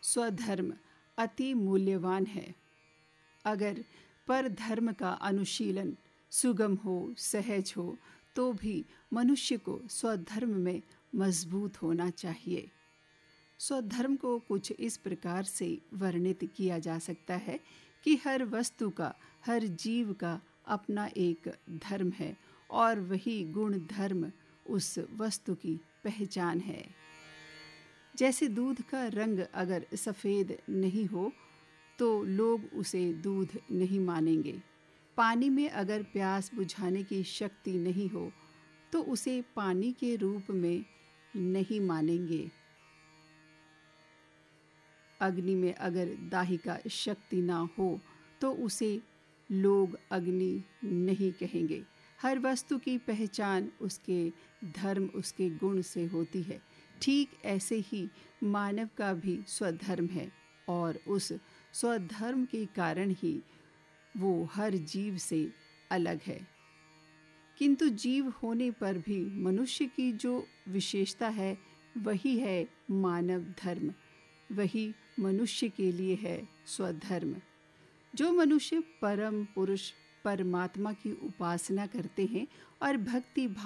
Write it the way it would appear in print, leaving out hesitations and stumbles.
स्वधर्म अति मूल्यवान है। अगर परधर्म का अनुशीलन सुगम हो, सहज हो, तो भी मनुष्य को स्वधर्म में मजबूत होना चाहिए। स्वधर्म को कुछ इस प्रकार से वर्णित किया जा सकता है कि हर वस्तु का, हर जीव का अपना एक धर्म है और वही गुण धर्म उस वस्तु की पहचान है। जैसे दूध का रंग अगर सफ़ेद नहीं हो तो लोग उसे दूध नहीं मानेंगे। पानी में अगर प्यास बुझाने की शक्ति नहीं हो तो उसे पानी के रूप में नहीं मानेंगे। अग्नि में अगर दाहिका शक्ति ना हो तो उसे लोग अग्नि नहीं कहेंगे। हर वस्तु की पहचान उसके धर्म, उसके गुण से होती है। ठीक ऐसे ही मानव का भी स्वधर्म है और उस स्वधर्म के कारण ही वो हर जीव से अलग है। किंतु जीव होने पर भी मनुष्य की जो विशेषता है वही है मानव धर्म, वही मनुष्य के लिए है स्वधर्म। जो मनुष्य परम पुरुष परमात्मा की उपासना करते हैं और भक्ति